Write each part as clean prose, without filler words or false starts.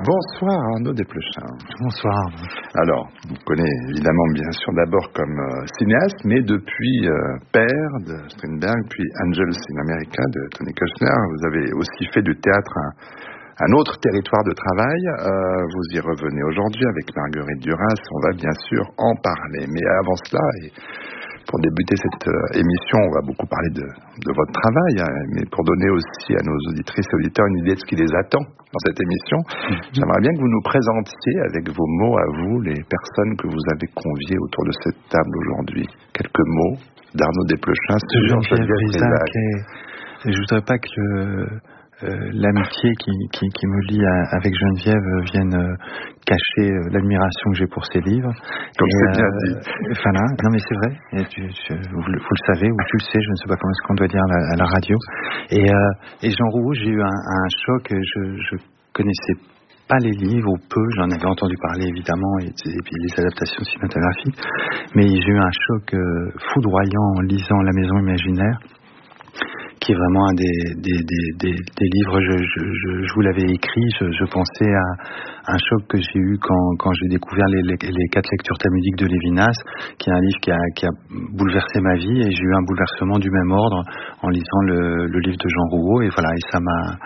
Bonsoir Arnaud Desplechin. Bonsoir. Alors, vous connaissez évidemment bien sûr d'abord comme cinéaste, mais depuis Père de Strindberg, puis Angels in America de Tony Kushner, vous avez aussi fait du théâtre un autre territoire de travail. Vous y revenez aujourd'hui avec Marguerite Duras, on va bien sûr en parler. Mais avant cela, et pour débuter cette émission, on va beaucoup parler de votre travail, mais pour donner aussi à nos auditrices et auditeurs une idée de ce qui les attend dans cette émission, j'aimerais bien que vous nous présentiez avec vos mots à vous les personnes que vous avez conviées autour de cette table aujourd'hui. Quelques mots d'Arnaud Desplechin sur Geneviève Brisac. Et je voudrais pas que l'amitié qui me lie avec Geneviève vienne cacher l'admiration que j'ai pour ses livres. Comme c'est bien dit. Voilà. Non mais c'est vrai. Vous le savez, ou tu le sais, je ne sais pas comment est-ce qu'on doit dire à la radio. Et Jean Rouault, j'ai eu un choc. Je connaissais pas les livres, ou peu, j'en avais entendu parler évidemment, et puis les adaptations cinématographiques. Mais j'ai eu un choc foudroyant en lisant La Maison Imaginaire, qui est vraiment un des livres. Je vous l'avais écrit. Je pensais à un choc que j'ai eu quand j'ai découvert les 4 lectures talmudiques de Lévinas, qui est un livre qui a bouleversé ma vie, et j'ai eu un bouleversement du même ordre en lisant le livre de Jean Rouault, et voilà, et ça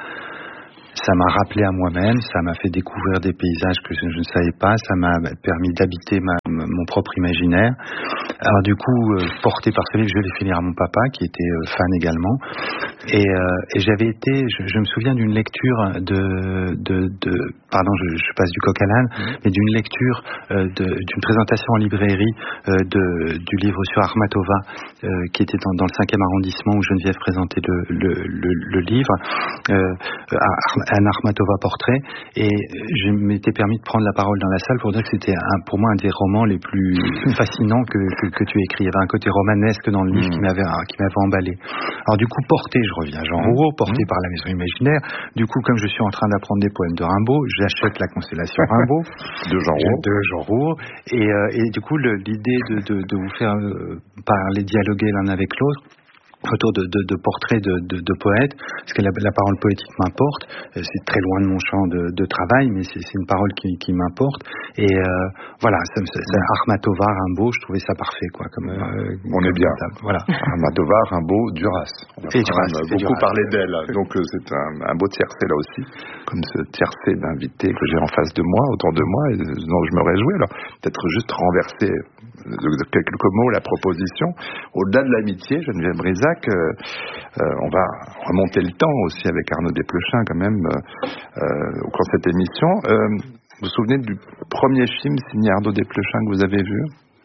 m'a rappelé à moi-même, ça m'a fait découvrir des paysages que je ne savais pas, ça m'a permis d'habiter mon propre imaginaire. Alors du coup, porté par ce livre, je l'ai fait lire à mon papa, qui était fan également. Et j'avais été, je me souviens d'une lecture pardon, je passe du coq à l'âne, mais d'une lecture d'une présentation en librairie du livre sur Akhmatova, qui était dans le 5e arrondissement, où Geneviève présentait le livre. Un Akhmatova portrait, et je m'étais permis de prendre la parole dans la salle pour dire que c'était pour moi un des romans les plus fascinants que tu as écrit. Il y avait un côté romanesque dans le livre qui m'avait emballé. Alors du coup, je reviens à Jean Rouault, porté par La Maison Imaginaire. Du coup, comme je suis en train d'apprendre des poèmes de Rimbaud, j'achète La Constellation Rimbaud de Jean Rouault, et du coup l'idée de vous faire parler, dialoguer l'un avec l'autre autour de portraits de poètes, parce que la parole poétique m'importe. C'est très loin de mon champ de travail, mais c'est une parole qui m'importe. Et voilà, Akhmatova, Rimbaud, je trouvais ça parfait, quoi. On est bien. Voilà. Akhmatova, Rimbaud, Duras. On a beaucoup parlé d'elle. Donc c'est un beau tiercé là aussi, comme ce tiercé d'invités que j'ai en face de moi, autour de moi, et dont je me réjouis. Alors peut-être juste renverser de quelques mots la proposition. Au-delà de l'amitié, Geneviève Brisac, on va remonter le temps aussi avec Arnaud Desplechin quand même au cours de cette émission. Vous vous souvenez du premier film signé Arnaud Desplechin que vous avez vu?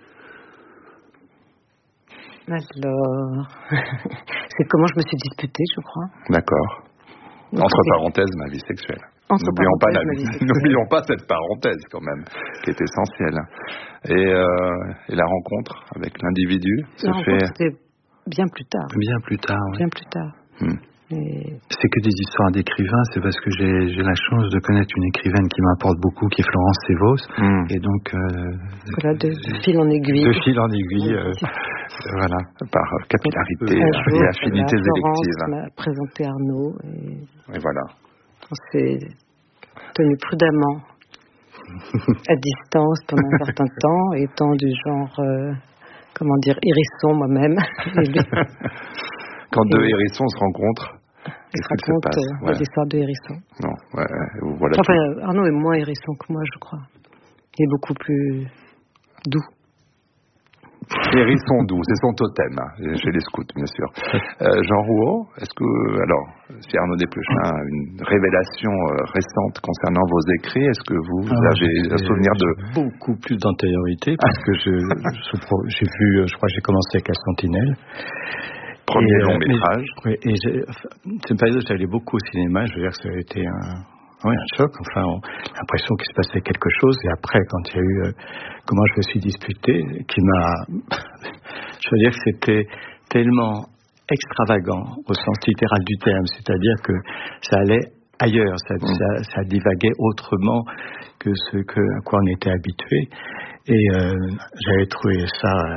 Alors, c'est Comment je me suis disputée, je crois. D'accord. Entre parenthèses, Ma vie sexuelle. N'oublions pas cette parenthèse quand même, qui est essentielle. Et la rencontre avec l'individu c'était bien plus tard. Bien plus tard, oui. Bien plus tard. C'est que des histoires d'écrivains, c'est parce que j'ai la chance de connaître une écrivaine qui m'importe beaucoup, qui est Florence Sévos, et donc voilà, de fil en aiguille. De fil en aiguille, voilà, par capillarité et affinités électives. Florence m'a présenté Arnaud, et voilà. On s'est tenu prudemment à distance pendant un certain temps, étant du genre, hérisson moi-même. Quand deux hérissons se rencontrent, qu'est-ce qui se passe? L'histoire de hérisson. Non, voilà. Enfin, Arnaud est moins hérisson que moi, je crois. Il est beaucoup plus doux. Hérisson doux, c'est son totem, chez les scouts, bien sûr. Jean Rouault, est-ce que, si Arnaud Desplechin a une révélation récente concernant vos écrits, est-ce que vous avez un souvenir de... Beaucoup plus d'antériorité, parce que j'ai vu, je crois que j'ai commencé avec La Sentinelle. Premier long métrage. C'est une période où j'allais beaucoup au cinéma, je veux dire que ça a été un choc, l'impression qu'il se passait quelque chose, et après, quand il y a eu Comment je me suis disputé, qui m'a... je veux dire que c'était tellement extravagant, au sens littéral du terme, c'est-à-dire que ça allait ailleurs, ça divaguait autrement que ce à quoi on était habitué, et j'avais trouvé ça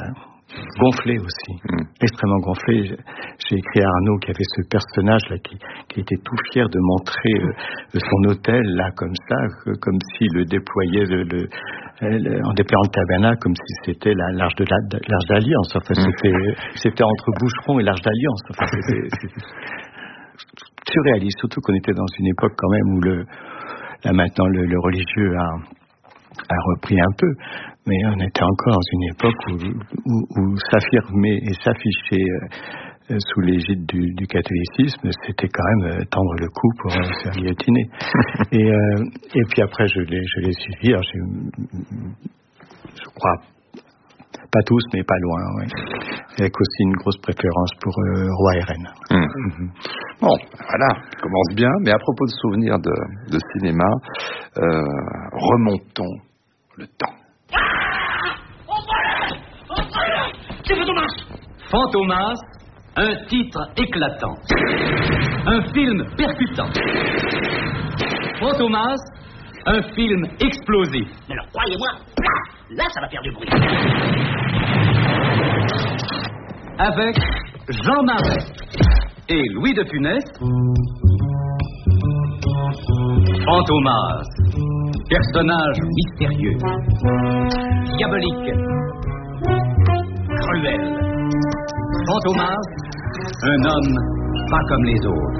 gonflé aussi, extrêmement gonflé. J'ai écrit à Arnaud qui avait ce personnage-là qui était tout fier de montrer son hôtel là comme ça, comme s'il le déployait en déployant le tabernacle comme si c'était l'Arche d'Alliance. Enfin, c'était entre Boucheron et l'Arche d'Alliance. Enfin, c'était surréaliste, surtout qu'on était dans une époque quand même où maintenant le religieux a repris un peu, mais on était encore dans une époque où s'affirmer et s'afficher sous l'égide du catholicisme, c'était quand même tendre le cou pour se faire guillotiner. Et puis après, je l'ai suivi. Alors je crois pas tous, mais pas loin. Ouais. Avec aussi une grosse préférence pour Roi et Reine. Bon, voilà, ça commence bien. Mais à propos de souvenirs de cinéma, remontons le temps. C'est Fantomas, un titre éclatant. Un film percutant. Fantomas, un film explosif. Mais alors, croyez-moi, là, ça va faire du bruit. Avec Jean Marais et Louis de Funès. Fantomas, personnage mystérieux, diabolique, cruel. Fantomas, un homme pas comme les autres.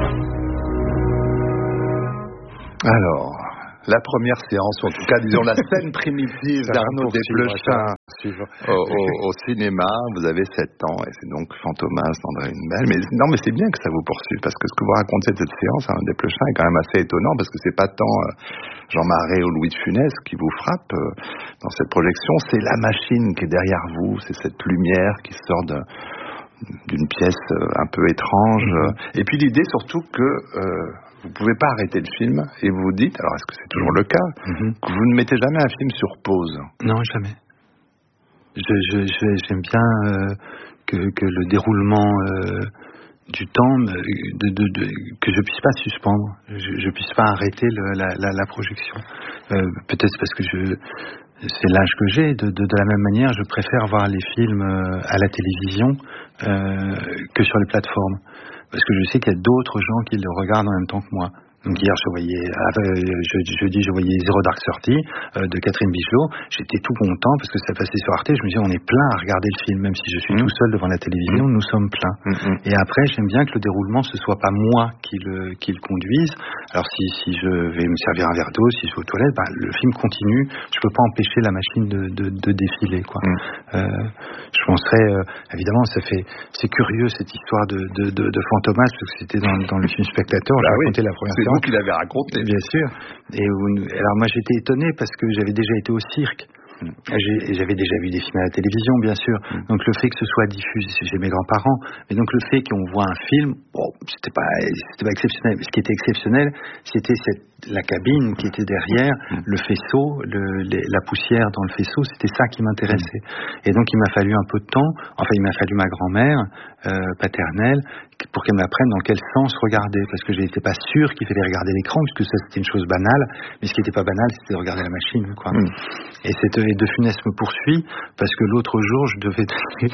Alors, la première séance, en tout cas, disons la scène primitive d'Arnaud Desplechin au cinéma. Vous avez 7 ans et c'est donc Fantomas d'André Hunebelle. Mais non, mais c'est bien que ça vous poursuive parce que ce que vous racontez de cette séance, Arnaud Desplechin, est quand même assez étonnant parce que c'est pas tant Jean Marais ou Louis de Funès qui vous frappe dans cette projection, c'est la machine qui est derrière vous, c'est cette lumière qui sort d'une pièce un peu étrange. Et puis l'idée surtout que vous pouvez pas arrêter le film et vous vous dites, alors est-ce que c'est toujours le cas, que vous ne mettez jamais un film sur pause? Non, jamais. J'aime bien que le déroulement du temps, que je puisse pas suspendre, je puisse pas arrêter la projection. Peut-être parce que c'est l'âge que j'ai. De la même manière, je préfère voir les films à la télévision que sur les plateformes. Parce que je sais qu'il y a d'autres gens qui le regardent en même temps que moi. Donc hier, jeudi, je voyais Zero Dark Thirty de Catherine Bichelot. J'étais tout content parce que ça passait sur Arte. Je me disais, on est plein à regarder le film, même si je suis tout seul devant la télévision, nous sommes pleins. Et après, j'aime bien que le déroulement, ce soit pas moi qui le conduise. Alors si je vais me servir un verre d'eau, si je vais aux toilettes, le film continue. Je peux pas empêcher la machine de défiler, quoi. Je penserais, évidemment, c'est curieux cette histoire de Fantomas parce que c'était dans le film Spectateur. J'ai raconté la première séance. Qu'il avait raconté. Bien sûr. Alors moi j'étais étonné parce que j'avais déjà été au cirque. J'avais déjà vu des films à la télévision, bien sûr. Donc le fait que ce soit diffusé chez mes grands-parents, mais donc le fait qu'on voit un film, c'était pas exceptionnel. Ce qui était exceptionnel, c'était la cabine qui était derrière, le faisceau, la poussière dans le faisceau, c'était ça qui m'intéressait. Et donc il m'a fallu un peu de temps, il m'a fallu ma grand-mère paternelle pour qu'elle m'apprenne dans quel sens regarder, parce que je n'étais pas sûr qu'il fallait regarder l'écran, puisque ça c'était une chose banale, mais ce qui n'était pas banal, c'était de regarder la machine, quoi. Et De Funès me poursuit, parce que l'autre jour, je devais donner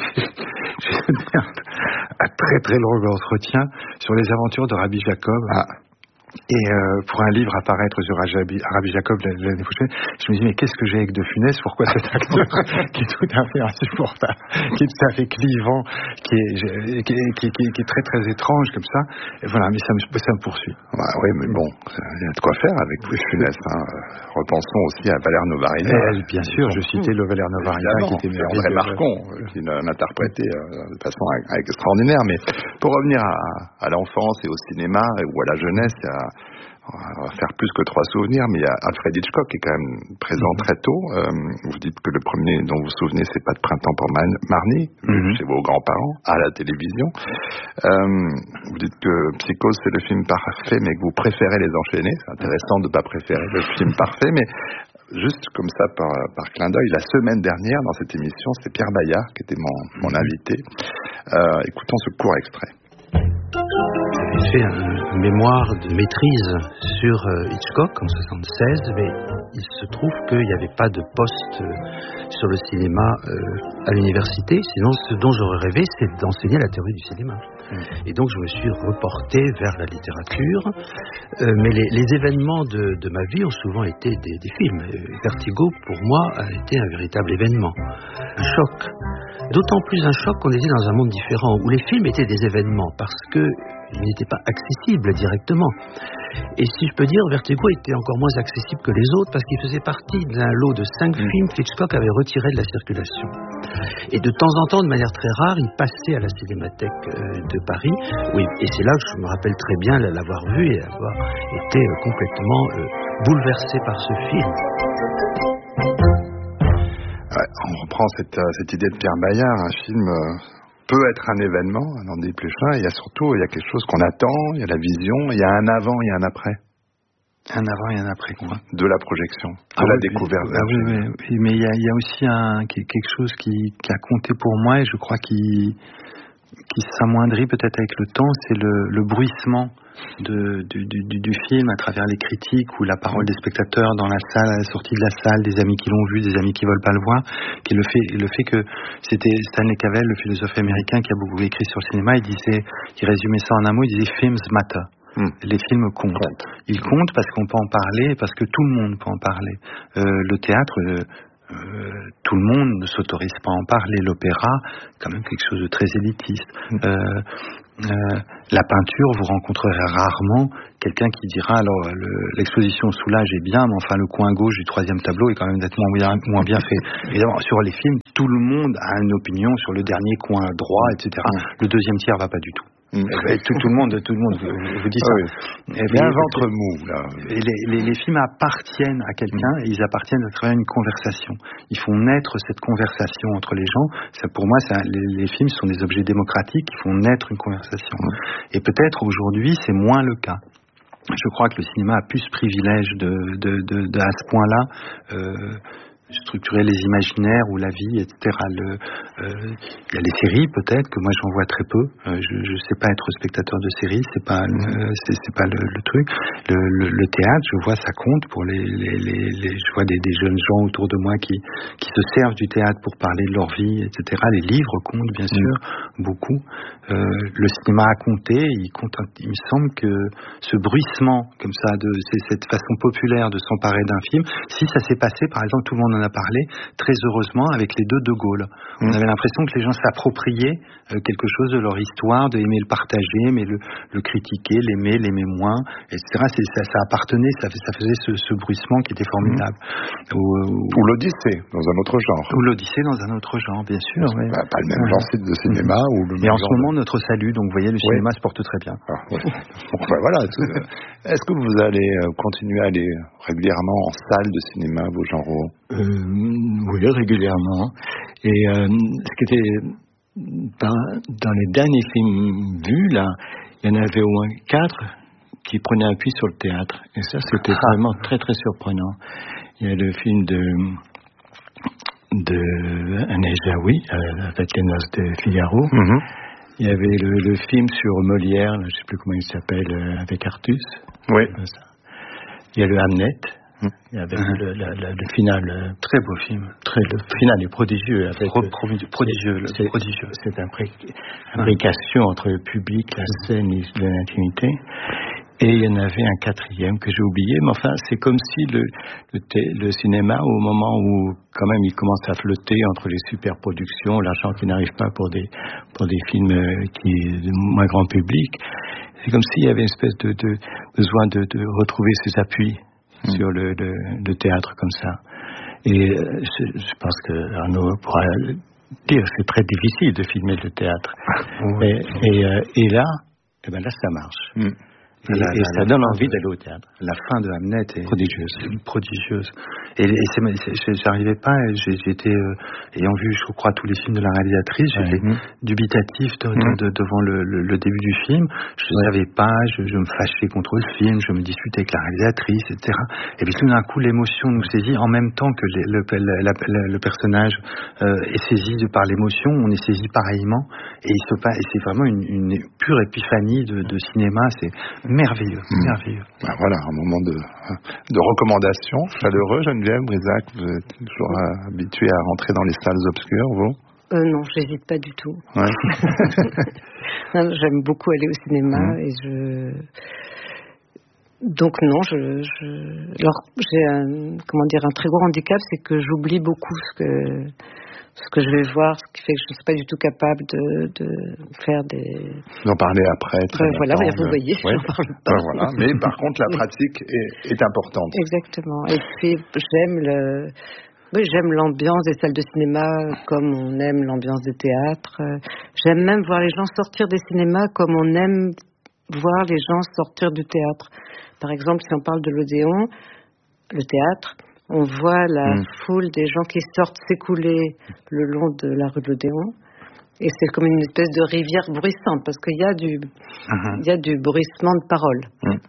un très très long entretien sur les aventures de Rabbi Jacob. Et pour un livre à paraître sur Rabbi Jacob l'année prochaine, je me dis mais qu'est-ce que j'ai avec De Funès? Pourquoi cet acteur qui est tout à fait insupportable, qui est tout à fait clivant, qui est très très étrange comme ça. Et voilà, mais ça me poursuit. Oui, mais bon, il y a de quoi faire avec De Funès. Repensons aussi à Valère Novarina. Bien sûr, je citais le Valère Novarina qui était André Marcon, qui l'interprétait de façon extraordinaire. Mais pour revenir à l'enfance et au cinéma ou à la jeunesse, on va faire plus que 3 souvenirs, mais il y a Alfred Hitchcock qui est quand même présent très tôt. Vous dites que le premier dont vous vous souvenez, c'est Pas de printemps pour Marnie, chez vos grands-parents, à la télévision. Vous dites que Psychose, c'est le film parfait, mais que vous préférez les enchaîner. C'est intéressant de ne pas préférer le film parfait, mais juste comme ça, par clin d'œil, la semaine dernière, dans cette émission, c'était Pierre Bayard qui était mon invité. Écoutons ce court extrait. fait un mémoire de maîtrise sur Hitchcock en 1976, mais il se trouve qu'il n'y avait pas de poste sur le cinéma à l'université. Sinon, ce dont j'aurais rêvé, c'est d'enseigner la théorie du cinéma. Et donc, je me suis reporté vers la littérature. Mais les événements de ma vie ont souvent été des films. Vertigo, pour moi, a été un véritable événement. Un choc. D'autant plus un choc qu'on était dans un monde différent, où les films étaient des événements, parce qu'ils n'étaient pas accessibles directement. Et si je peux dire, Vertigo était encore moins accessible que les autres, parce qu'il faisait partie d'un lot de 5 films qu'Hitchcock avait retirés de la circulation. Et de temps en temps, de manière très rare, il passait à la Cinémathèque de Paris. Oui, et c'est là que je me rappelle très bien l'avoir vu et avoir été complètement bouleversé par ce film. On reprend cette idée de Pierre Bayard, un film peut être un événement, N'en déplaise pas. Il y a quelque chose qu'on attend, il y a la vision, il y a un avant, il y a un après. Un avant et un après quoi? De la projection, de la découverte. Oui, mais il y a aussi quelque chose qui a compté pour moi et je crois qui s'amoindrit peut-être avec le temps, c'est le bruissement du film à travers les critiques ou la parole des spectateurs dans la salle, à la sortie de la salle, des amis qui l'ont vu, des amis qui veulent pas le voir, qui le fait que c'était Stanley Cavell, le philosophe américain qui a beaucoup écrit sur le cinéma, il résumait ça en un mot, il disait films matter. Les films comptent. Ils comptent parce qu'on peut en parler, parce que tout le monde peut en parler. Le théâtre, tout le monde ne s'autorise pas à en parler. L'opéra, quand même quelque chose de très élitiste. La peinture, vous rencontrerez rarement quelqu'un qui dira alors l'exposition Soulage est bien, mais enfin le coin gauche du 3e tableau est quand même nettement moins bien fait. Évidemment, sur les films, tout le monde a une opinion sur le dernier coin droit, etc. Le 2e tiers va pas du tout. Tout le monde vous dit ça. Il y a un ventre mou là. Les films appartiennent à quelqu'un et ils appartiennent à travers une conversation. Ils font naître cette conversation entre les gens. Ça, pour moi, les films sont des objets démocratiques qui font naître une conversation. Et peut-être aujourd'hui, c'est moins le cas. Je crois que le cinéma a plus ce privilège à ce point-là. Structurer les imaginaires ou la vie, etc. Il y a les séries peut-être que moi j'en vois très peu. Je sais pas être spectateur de séries, c'est pas le truc. Le théâtre, je vois ça compte pour je vois des jeunes gens autour de moi qui se servent du théâtre pour parler de leur vie, etc. Les livres comptent bien sûr beaucoup. Le cinéma a compté. Il me semble que ce bruissement comme ça, c'est cette façon populaire de s'emparer d'un film. Si ça s'est passé, par exemple, tout le monde en a parlé, très heureusement, avec les deux De Gaulle. On avait l'impression que les gens s'appropriaient quelque chose de leur histoire, d'aimer le partager, mais le critiquer, l'aimer moins, etc. Ça appartenait, ça faisait ce bruissement qui était formidable. Ou l'Odyssée, dans un autre genre. Ou l'Odyssée dans un autre genre, bien sûr. Oui. Pas le même genre de cinéma. Et en ce moment, notre salut, donc vous voyez, le cinéma se porte très bien. Voilà. Est-ce que vous allez continuer à aller régulièrement en salle de cinéma, vos genres? Oui, régulièrement. Et ce qui était dans les derniers films vus, là, il y en avait au moins 4 qui prenaient appui sur le théâtre. Et ça, c'était vraiment très, très surprenant. Il y a le film de Agnès Jaoui, avec Les Noces de Figaro. Il y avait le film sur Molière, je ne sais plus comment il s'appelle, avec Artus. Oui. Il y a le Hamlet. Il y avait le final. Très beau film. Le final est prodigieux. Prodigieux. Cette imbrication entre le public, la scène et l'intimité. Et il y en avait un 4e que j'ai oublié, mais enfin, c'est comme si le cinéma, au moment où quand même il commence à flotter entre les superproductions, l'argent qui n'arrive pas pour des films de moins grand public, c'est comme s'il y avait une espèce de besoin de retrouver ses appuis sur le théâtre comme ça. Et je pense que Arnaud pourra dire que c'est très difficile de filmer le théâtre. Et là, ça marche. Et ça donne envie d'aller au théâtre. La fin de Hamlet est prodigieuse. Et j'arrivais pas. J'étais ayant vu, je crois, tous les films de la réalisatrice, j'étais dubitatif devant le début du film. Je savais pas. Je me fâchais contre le film. Je me disputais avec la réalisatrice, etc. Et puis tout d'un coup, l'émotion nous saisit en même temps que le personnage est saisi par l'émotion. On est saisi pareillement. Et c'est vraiment une pure épiphanie de cinéma. C'est merveilleux, merveilleux. Ben voilà, un moment de recommandation chaleureux. Geneviève Brisac, vous êtes toujours habituée à rentrer dans les salles obscures, vous? Non, j'hésite pas du tout. Ouais. Non, j'aime beaucoup aller au cinéma et donc non, alors j'ai un très gros handicap, c'est que j'oublie beaucoup ce que je vais voir, ce qui fait que je ne suis pas du tout capable de faire des... D'en parler après. Voilà, vous voyez, ouais. j'en parle pas. Voilà. Mais par contre, la pratique est importante. Exactement. Et puis, j'aime l'ambiance des salles de cinéma comme on aime l'ambiance des théâtres. J'aime même voir les gens sortir des cinémas comme on aime voir les gens sortir du théâtre. Par exemple, si on parle de l'Odéon, le théâtre, on voit la foule des gens qui sortent s'écouler le long de la rue de l'Odéon. Et c'est comme une espèce de rivière bruissante, parce qu'il y a du bruissement de paroles.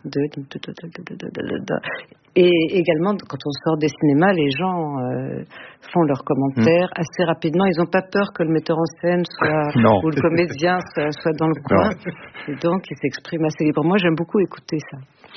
Et également, quand on sort des cinémas, les gens font leurs commentaires assez rapidement. Ils n'ont pas peur que le metteur en scène ou le comédien soit dans le coin. Et donc, ils s'expriment assez librement. Moi, j'aime beaucoup écouter ça.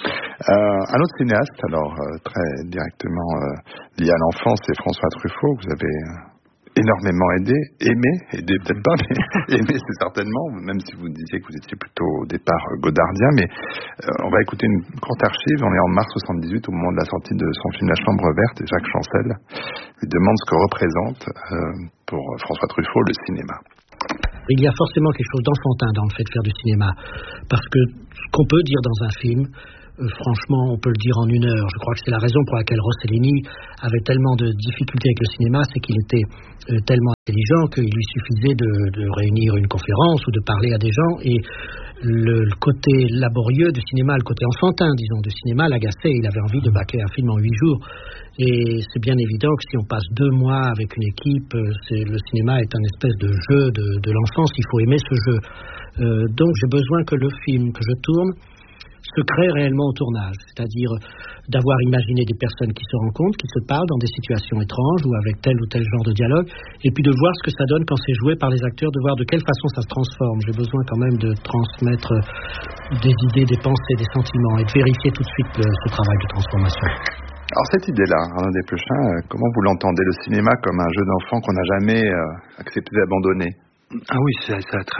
Un autre cinéaste, alors très directement lié à l'enfance, c'est François Truffaut. Vous avez énormément aimé peut-être pas, mais aimé c'est certainement, même si vous disiez que vous étiez plutôt au départ godardien, mais on va écouter une courte archive. On est en mars 78, au moment de la sortie de son film La Chambre verte, et Jacques Chancel lui demande ce que représente pour François Truffaut le cinéma. Il y a forcément quelque chose d'enfantin dans le fait de faire du cinéma, parce que ce qu'on peut dire dans un film, franchement, on peut le dire en une heure. Je crois que c'est la raison pour laquelle Rossellini avait tellement de difficultés avec le cinéma, c'est qu'il était tellement intelligent qu'il lui suffisait de réunir une conférence ou de parler à des gens, et le côté laborieux du cinéma, le côté enfantin, disons, du cinéma l'agaçait. Il avait envie de bâcler un film en 8 jours. Et c'est bien évident que si on passe 2 mois avec une équipe, le cinéma est un espèce de jeu de l'enfance. Il faut aimer ce jeu. Donc j'ai besoin que le film que je tourne se crée réellement au tournage, c'est-à-dire d'avoir imaginé des personnes qui se rencontrent, qui se parlent dans des situations étranges ou avec tel ou tel genre de dialogue, et puis de voir ce que ça donne quand c'est joué par les acteurs, de voir de quelle façon ça se transforme. J'ai besoin quand même de transmettre des idées, des pensées, des sentiments, et de vérifier tout de suite ce travail de transformation. Alors cette idée-là, Alain Desplechin, comment vous l'entendez? Le cinéma comme un jeu d'enfant qu'on n'a jamais accepté d'abandonner? Ah oui, c'est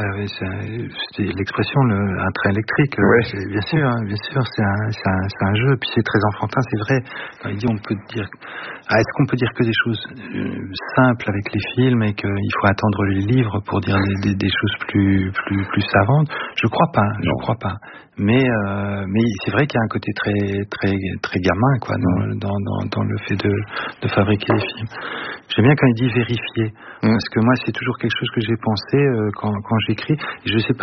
l'expression un train électrique. Ouais. Bien sûr, c'est un jeu. Puis c'est très enfantin, c'est vrai. Quand il dit, on peut dire, est-ce qu'on peut dire que des choses simples avec les films et qu'il faut attendre les livres pour dire des choses plus savantes? Je crois pas. Mais c'est vrai qu'il y a un côté très gamin, quoi, dans le fait de fabriquer les films. J'aime bien quand il dit vérifier, parce que moi c'est toujours quelque chose que j'ai pensé quand j'écris. Je sais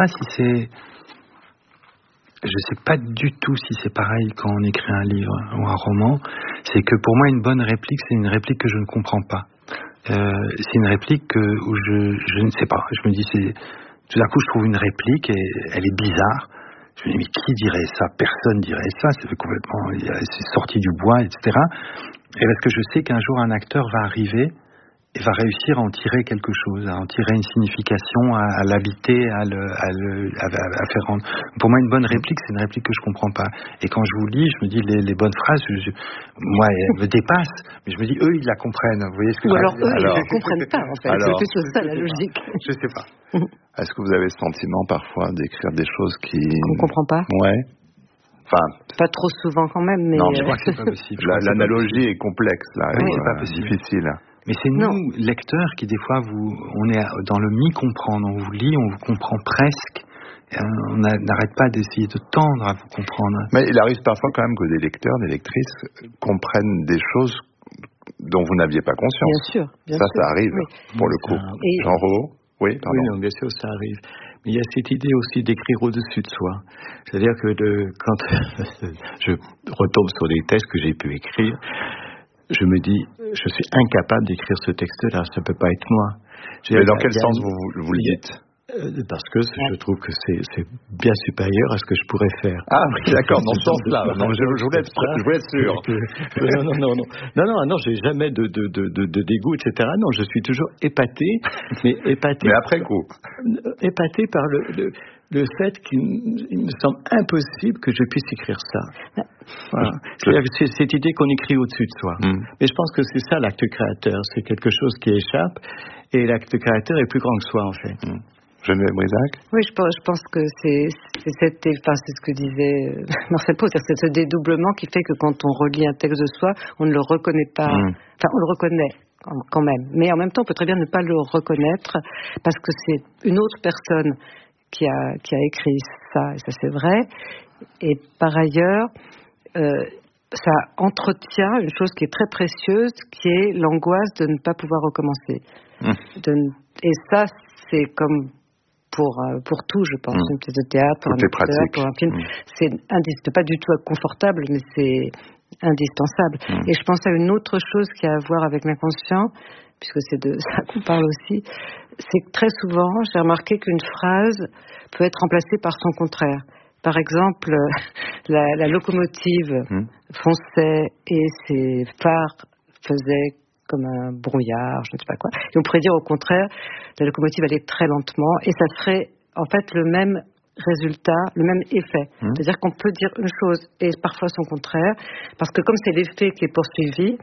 pas du tout si c'est pareil quand on écrit un livre ou un roman. C'est que pour moi une bonne réplique, c'est une réplique que je ne comprends pas. C'est une réplique où je ne sais pas. Je me dis, tout d'un coup je trouve une réplique et elle est bizarre. Je me dis, mais qui dirait ça? Personne dirait ça. C'est complètement, c'est sorti du bois, etc. Et parce que je sais qu'un jour un acteur va arriver et va réussir à en tirer quelque chose, à en tirer une signification, à l'habiter, à faire rendre. Pour moi, une bonne réplique, c'est une réplique que je comprends pas. Et quand je vous lis, je me dis les bonnes phrases, moi, elles me dépassent, mais je me dis, eux, ils la comprennent. Vous voyez ce que Ou alors, eux, ils ne comprennent pas, en fait. C'est plutôt ça, la logique. Je sais pas. Est-ce que vous avez le sentiment, parfois, d'écrire des choses qu'on ne comprend pas? Ouais. Enfin, pas trop souvent quand même, mais... Non, je crois que c'est pas possible. L'analogie est complexe, là. Oui, c'est pas possible. Difficile. Mais c'est nous, lecteurs, qui des fois, on est dans le mi-comprendre. On vous lit, on vous comprend presque. On n'arrête pas d'essayer de tendre à vous comprendre. Mais il arrive parfois quand même que des lecteurs, des lectrices comprennent des choses dont vous n'aviez pas conscience. Bien sûr. Ça arrive, pour le coup. Jean Rouault? Oui, pardon. Oui, non, bien sûr, ça arrive. Mais il y a cette idée aussi d'écrire au-dessus de soi. C'est-à-dire que quand je retombe sur des textes que j'ai pu écrire, je me dis, je suis incapable d'écrire ce texte-là, ça peut pas être moi. Mais dans quel sens vous le dites? Parce que je trouve que c'est bien supérieur à ce que je pourrais faire. Ah oui, d'accord, dans ce sens-là. Non, je voulais être sûr. Non, j'ai jamais de dégoût, etc. Non, je suis toujours épaté, mais après coup. Épaté par le fait qu'il me semble impossible que je puisse écrire ça. Voilà. C'est cette idée qu'on écrit au-dessus de soi. Mais je pense que c'est ça l'acte créateur, c'est quelque chose qui échappe, et l'acte créateur est plus grand que soi en fait. Geneviève Brisac? Oui, je pense que c'est ce que disait Marcel Proust, c'est ce dédoublement qui fait que quand on relit un texte de soi, on ne le reconnaît pas. Enfin, on le reconnaît quand même. Mais en même temps, on peut très bien ne pas le reconnaître parce que c'est une autre personne qui a écrit ça, et ça c'est vrai. Et par ailleurs, ça entretient une chose qui est très précieuse, qui est l'angoisse de ne pas pouvoir recommencer. Et ça, c'est comme pour tout, je pense, une pièce de théâtre, pour un acteur, pour un film, c'est pas du tout confortable, mais c'est indispensable. Et je pense à une autre chose qui a à voir avec l'inconscient, puisque c'est de ça qu'on parle aussi, c'est que très souvent, j'ai remarqué qu'une phrase peut être remplacée par son contraire. Par exemple, la locomotive fonçait et ses phares faisaient comme un brouillard, je ne sais pas quoi. Et on pourrait dire au contraire, la locomotive allait très lentement et ça serait en fait le même résultat, le même effet. C'est-à-dire qu'on peut dire une chose et parfois son contraire, parce que comme c'est l'effet qui est poursuivi,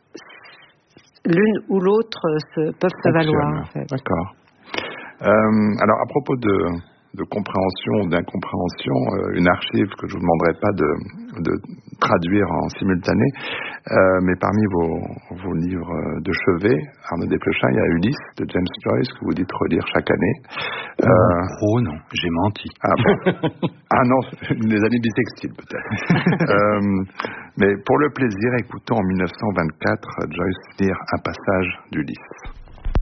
l'une ou l'autre peuvent se valoir. En fait. D'accord. Alors à propos de compréhension ou d'incompréhension, une archive que je vous demanderai pas de traduire en simultané, mais parmi vos livres de chevet, Arnaud Desplechin, il y a Ulysse de James Joyce que vous dites relire chaque année. Non, j'ai menti. Non, les années bissextiles peut-être. Mais pour le plaisir, écoutons en 1924 Joyce lire un passage d'Ulysse.